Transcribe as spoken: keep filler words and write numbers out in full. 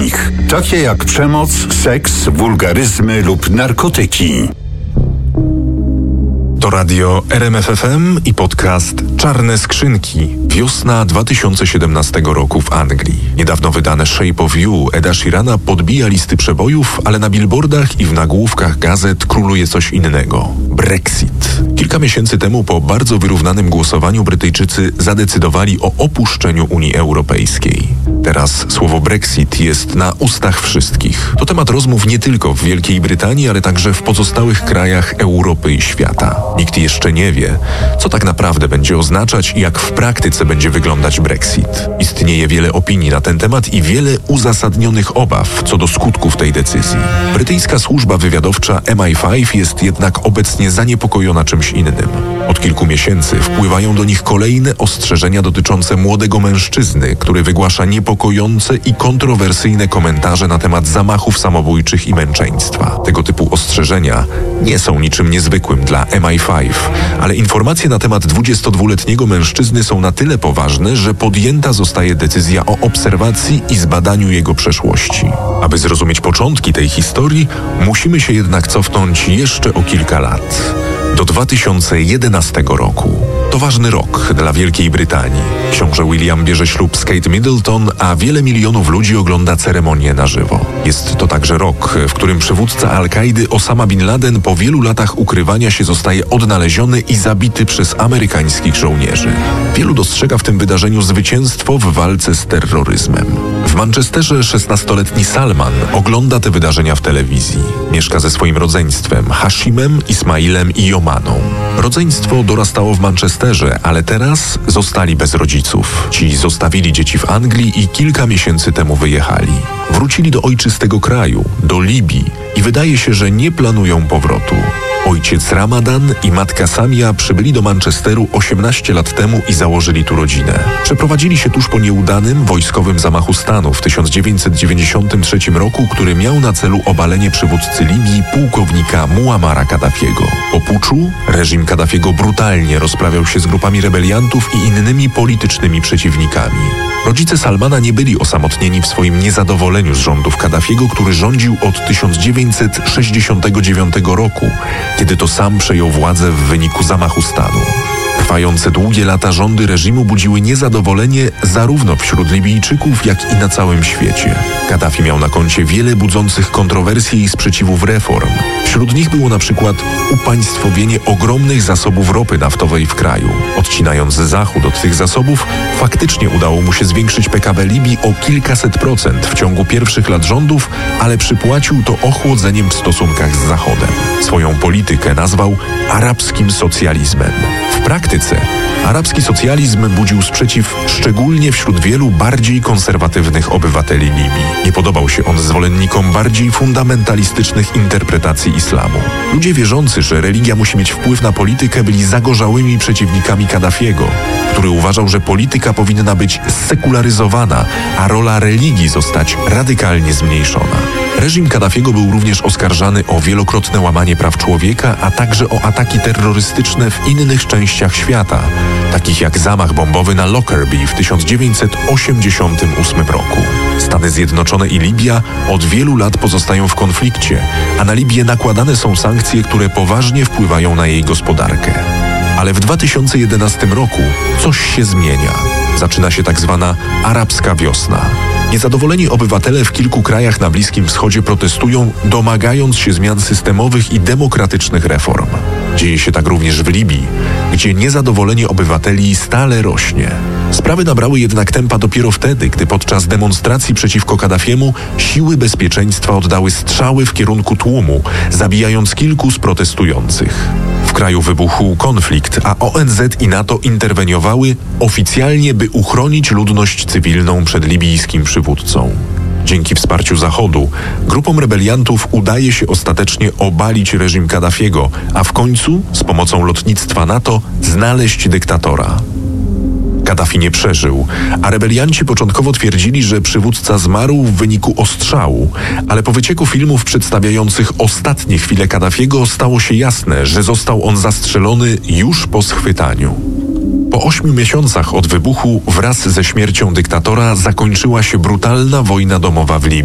nich, takie jak przemoc, seks, wulgaryzmy lub narkotyki. To radio R M F F M i podcast Czarne Skrzynki. Wiosna dwa tysiące siedemnastego roku w Anglii. Niedawno wydane Shape of You Eda Sheerana podbija listy przebojów, ale na billboardach i w nagłówkach gazet króluje coś innego. Brexit. Kilka miesięcy temu po bardzo wyrównanym głosowaniu Brytyjczycy zadecydowali o opuszczeniu Unii Europejskiej. Teraz słowo Brexit jest na ustach wszystkich. To temat rozmów nie tylko w Wielkiej Brytanii, ale także w pozostałych krajach Europy i świata. Nikt jeszcze nie wie, co tak naprawdę będzie oznaczać i jak w praktyce będzie wyglądać Brexit. Istnieje wiele opinii na ten temat i wiele uzasadnionych obaw co do skutków tej decyzji. Brytyjska służba wywiadowcza M I pięć jest jednak obecnie zaniepokojona czymś innym. Od kilku miesięcy wpływają do nich kolejne ostrzeżenia dotyczące młodego mężczyzny, który wygłasza niepokojące i kontrowersyjne komentarze na temat zamachów samobójczych i męczeństwa. Tego typu ostrzeżenia nie są niczym niezwykłym dla M I pięć, ale informacje na temat dwudziestodwuletniego mężczyzny są na tyle poważne, że podjęta zostaje decyzja o obserwacji i zbadaniu jego przeszłości. Aby zrozumieć początki tej historii, musimy się jednak cofnąć jeszcze o kilka lat. Do dwa tysiące jedenastego roku. To ważny rok dla Wielkiej Brytanii. Książę William bierze ślub z Kate Middleton, a wiele milionów ludzi ogląda ceremonię na żywo. Jest to także rok, w którym przywódca Al-Kaidy Osama Bin Laden po wielu latach ukrywania się zostaje odnaleziony i zabity przez amerykańskich żołnierzy. Wielu dostrzega w tym wydarzeniu zwycięstwo w walce z terroryzmem. W Manchesterze szesnastoletni Salman ogląda te wydarzenia w telewizji. Mieszka ze swoim rodzeństwem Hashimem, Ismailem i Jomaną. Rodzeństwo dorastało w Manchesterze, ale teraz zostali bez rodziców. Ci zostawili dzieci w Anglii i kilka miesięcy temu wyjechali. Wrócili do ojczystego kraju, do Libii i wydaje się, że nie planują powrotu. Ojciec Ramadan i matka Samia przybyli do Manchesteru osiemnaście lat temu i założyli tu rodzinę. Przeprowadzili się tuż po nieudanym wojskowym zamachu stanu w tysiąc dziewięćset dziewięćdziesiątym trzecim roku, który miał na celu obalenie przywódcy Libii pułkownika Muammara Kaddafiego. Po puczu reżim Kaddafiego brutalnie rozprawiał się z grupami rebeliantów i innymi politycznymi przeciwnikami. Rodzice Salmana nie byli osamotnieni w swoim niezadowoleniu z rządów Kaddafiego, który rządził od tysiąc dziewięćset sześćdziesiątego dziewiątego roku, kiedy to sam przejął władzę w wyniku zamachu stanu. Trwające długie lata rządy reżimu budziły niezadowolenie zarówno wśród Libijczyków, jak i na całym świecie. Kaddafi miał na koncie wiele budzących kontrowersji i sprzeciwów reform. Wśród nich było na przykład upaństwowienie ogromnych zasobów ropy naftowej w kraju. Odcinając Zachód od tych zasobów, faktycznie udało mu się zwiększyć P K B Libii o kilkaset procent w ciągu pierwszych lat rządów, ale przypłacił to ochłodzeniem w stosunkach z Zachodem. Swoją politykę nazwał arabskim socjalizmem. W praktyce arabski socjalizm budził sprzeciw szczególnie wśród wielu bardziej konserwatywnych obywateli Libii. Nie podobał się on zwolennikom bardziej fundamentalistycznych interpretacji islamu. Ludzie wierzący, że religia musi mieć wpływ na politykę, byli zagorzałymi przeciwnikami Kaddafiego, który uważał, że polityka powinna być sekularyzowana, a rola religii zostać radykalnie zmniejszona. Reżim Kaddafiego był również oskarżany o wielokrotne łamanie praw człowieka, a także o ataki terrorystyczne w innych częściach świata, takich jak zamach bombowy na Lockerbie w tysiąc dziewięćset osiemdziesiątym ósmym roku. Stany Zjednoczone i Libia od wielu lat pozostają w konflikcie, a na Libię nakładane są sankcje, które poważnie wpływają na jej gospodarkę. Ale w dwa tysiące jedenastym roku coś się zmienia. Zaczyna się tak zwana arabska wiosna. Niezadowoleni obywatele w kilku krajach na Bliskim Wschodzie protestują, domagając się zmian systemowych i demokratycznych reform. Dzieje się tak również w Libii, gdzie niezadowolenie obywateli stale rośnie. Sprawy nabrały jednak tempa dopiero wtedy, gdy podczas demonstracji przeciwko Kaddafiemu siły bezpieczeństwa oddały strzały w kierunku tłumu, zabijając kilku z protestujących. W kraju wybuchł konflikt, a O N Z i NATO interweniowały oficjalnie, by uchronić ludność cywilną przed libijskim przywódcą. Dzięki wsparciu Zachodu, grupom rebeliantów udaje się ostatecznie obalić reżim Kaddafiego, a w końcu, z pomocą lotnictwa NATO, znaleźć dyktatora. Kaddafi nie przeżył, a rebelianci początkowo twierdzili, że przywódca zmarł w wyniku ostrzału, ale po wycieku filmów przedstawiających ostatnie chwile Kaddafiego stało się jasne, że został on zastrzelony już po schwytaniu. Po ośmiu miesiącach od wybuchu wraz ze śmiercią dyktatora zakończyła się brutalna wojna domowa w Libii.